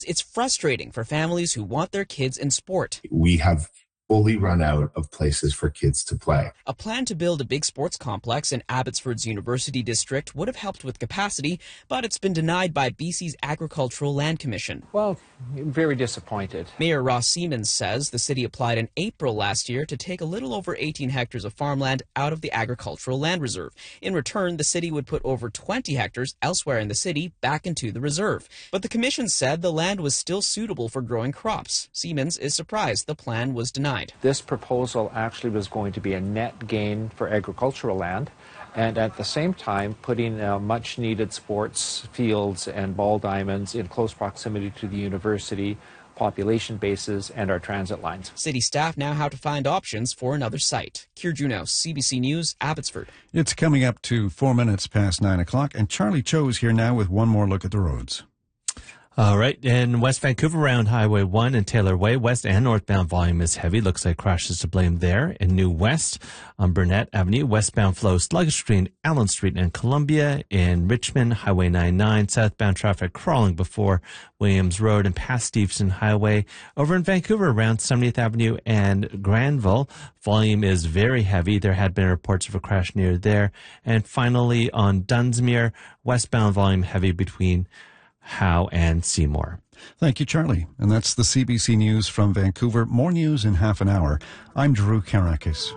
It's frustrating for families who want their kids in sport. We have fully run out of places for kids to play. A plan to build a big sports complex in Abbotsford's University District would have helped with capacity, but it's been denied by BC's Agricultural Land Commission. Well, very disappointed. Mayor Ross Siemens says the city applied in April last year to take a little over 18 hectares of farmland out of the Agricultural Land Reserve. In return, the city would put over 20 hectares elsewhere in the city back into the reserve. But the commission said the land was still suitable for growing crops. Siemens is surprised the plan was denied. This proposal actually was going to be a net gain for agricultural land, and at the same time putting much needed sports fields and ball diamonds in close proximity to the university, population bases, and our transit lines. City staff now have to find options for another site. Keir Juno, CBC News, Abbotsford. It's coming up to 4 minutes past 9 o'clock, and Charlie Cho is here now with one more look at the roads. All right. In West Vancouver, around Highway 1 and Taylor Way, west and northbound volume is heavy. Looks like crashes to blame there. In New West, on Burnett Avenue, westbound flow sluggish between Allen Street and Columbia. In Richmond, Highway 99, southbound traffic crawling before Williams Road and past Stevenson Highway. Over in Vancouver, around 70th Avenue and Granville, volume is very heavy. There had been reports of a crash near there. And finally, on Dunsmuir, westbound volume heavy between Howe and Seymour. Thank you, Charlie. And that's the CBC News from Vancouver. More news in half an hour. I'm Drew Karakis.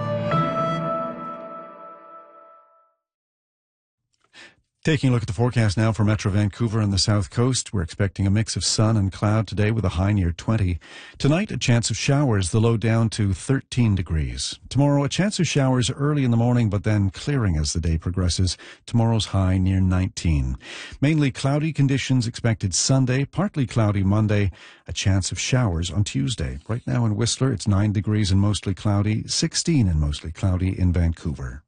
Taking a look at the forecast now for Metro Vancouver and the South Coast. We're expecting a mix of sun and cloud today with a high near 20. Tonight, a chance of showers, the low down to 13 degrees. Tomorrow, a chance of showers early in the morning, but then clearing as the day progresses. Tomorrow's high near 19. Mainly cloudy conditions expected Sunday, partly cloudy Monday, a chance of showers on Tuesday. Right now in Whistler, it's 9 degrees and mostly cloudy, 16 and mostly cloudy in Vancouver.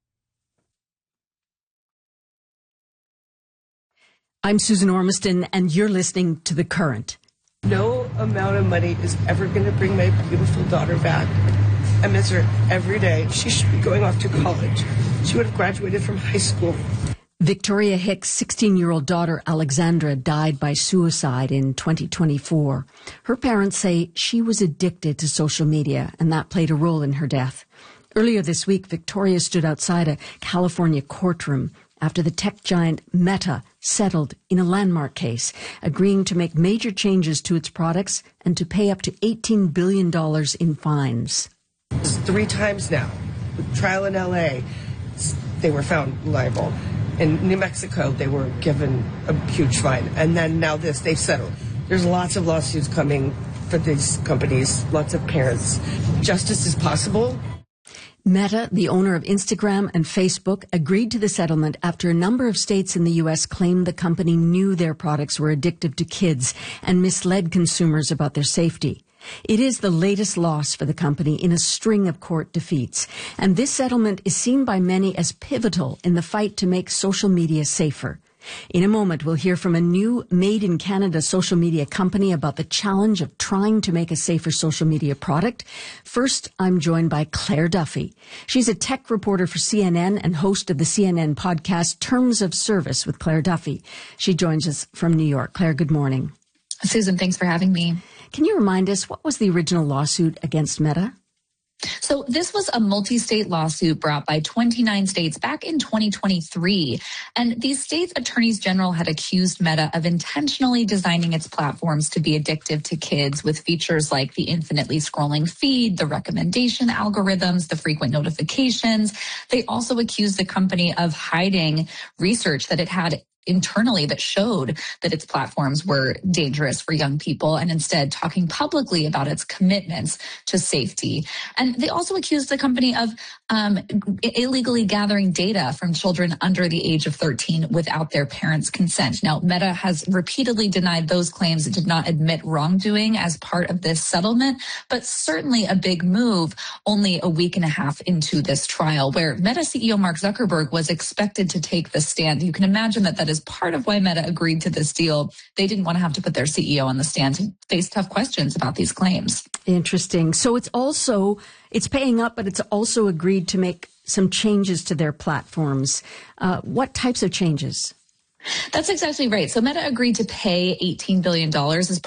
I'm Susan Ormiston, and you're listening to The Current. No amount of money is ever going to bring my beautiful daughter back. I miss her every day. She should be going off to college. She would have graduated from high school. Victoria Hicks' 16-year-old daughter, Alexandra, died by suicide in 2024. Her parents say she was addicted to social media, and that played a role in her death. Earlier this week, Victoria stood outside a California courtroom after the tech giant Meta settled in a landmark case, agreeing to make major changes to its products and to pay up to $18 billion in fines. This is 3 times now. With trial in L.A., they were found liable. In New Mexico, they were given a huge fine. And then now they've settled. There's lots of lawsuits coming for these companies, lots of parents. Justice is possible. Meta, the owner of Instagram and Facebook, agreed to the settlement after a number of states in the U.S. claimed the company knew their products were addictive to kids and misled consumers about their safety. It is the latest loss for the company in a string of court defeats, and this settlement is seen by many as pivotal in the fight to make social media safer. In a moment, we'll hear from a new made-in-Canada social media company about the challenge of trying to make a safer social media product. First, I'm joined by Claire Duffy. She's a tech reporter for CNN and host of the CNN podcast Terms of Service with Claire Duffy. She joins us from New York. Claire, good morning. Susan, thanks for having me. Can you remind us, what was the original lawsuit against Meta? So this was a multi-state lawsuit brought by 29 states back in 2023. And these states' attorneys general had accused Meta of intentionally designing its platforms to be addictive to kids with features like the infinitely scrolling feed, the recommendation algorithms, the frequent notifications. They also accused the company of hiding research that it had internally that showed that its platforms were dangerous for young people, and instead talking publicly about its commitments to safety. And they also accused the company of illegally gathering data from children under the age of 13 without their parents' consent. Now, Meta has repeatedly denied those claims. It did not admit wrongdoing as part of this settlement, but certainly a big move only a week and a half into this trial, where Meta CEO Mark Zuckerberg was expected to take the stand. You can imagine that is part of why Meta agreed to this deal. They didn't want to have to put their CEO on the stand to face tough questions about these claims. Interesting. So it's paying up, but it's also agreed to make some changes to their platforms. What types of changes? That's exactly right. So Meta agreed to pay $18 billion as